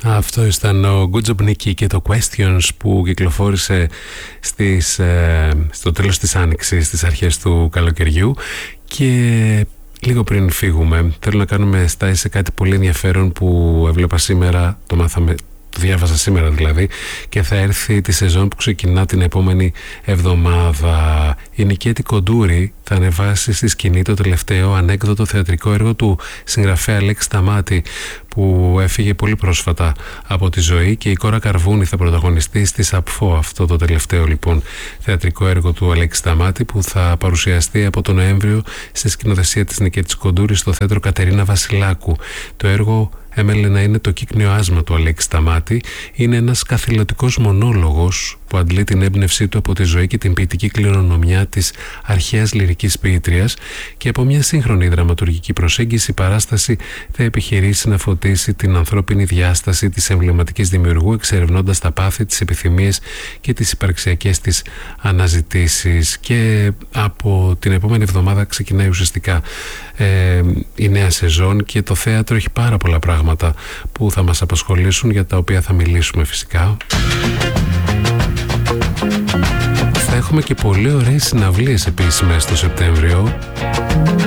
Αυτό ήταν ο Good Job Nicky και το Questions που κυκλοφόρησε στο τέλος της Άνοιξης, στις αρχές του καλοκαιριού. Και λίγο πριν φύγουμε, θέλω να κάνουμε στάση σε κάτι πολύ ενδιαφέρον που έβλεπα σήμερα, το διάβασα σήμερα δηλαδή, και θα έρθει τη σεζόν που ξεκινά την επόμενη εβδομάδα. Η Νικέτη Κοντούρη θα ανεβάσει στη σκηνή το τελευταίο ανέκδοτο θεατρικό έργο του συγγραφέα Αλέξη Σταμάτη, που έφυγε πολύ πρόσφατα από τη ζωή, και η Κόρα Καρβούνη θα πρωταγωνιστεί στη Σαπφό, αυτό το τελευταίο λοιπόν θεατρικό έργο του Αλέξη Σταμάτη, που θα παρουσιαστεί από τον Νοέμβριο στη σκηνοθεσία της Νικέτης Κοντούρη στο θέατρο Κατερίνα Βασιλάκου. Το έργο έμελε να είναι το κύκνιο άσμα του Αλέξη Σταμάτη. Είναι ένας καθηλωτικός μονόλογος που αντλεί την έμπνευσή του από τη ζωή και την ποιητική κληρονομιά της αρχαίας λυρικής ποιήτριας, και από μια σύγχρονη δραματουργική προσέγγιση η παράσταση θα επιχειρήσει να φωτίσει την ανθρώπινη διάσταση της εμβληματικής δημιουργού, εξερευνώντας τα πάθη, τις επιθυμίες και τις υπαρξιακές της αναζητήσεις. Και από την επόμενη εβδομάδα ξεκινάει ουσιαστικά η νέα σεζόν, και το θέατρο έχει πάρα πολλά πράγματα που θα μας απασχολήσουν, για τα οποία θα μιλήσουμε φυσικά. Θα έχουμε και πολύ ωραίες συναυλίες επίσημες το Σεπτέμβριο.